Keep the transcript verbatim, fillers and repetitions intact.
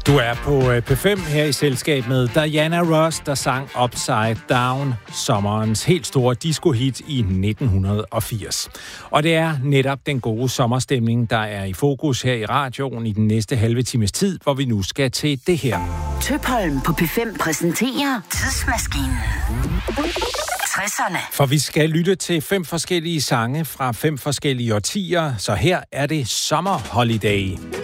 Du er på P fem her i selskab med Diana Ross, der sang Upside Down, sommerens helt store disco-hit i nitten firs. Og det er netop den gode sommerstemning, der er i fokus her i radioen i den næste halve times tid, hvor vi nu skal til det her. Tøpholm på P fem præsenterer Tidsmaskinen. tresserne. For vi skal lytte til fem forskellige sange fra fem forskellige årtier, så her er det Summer Holiday.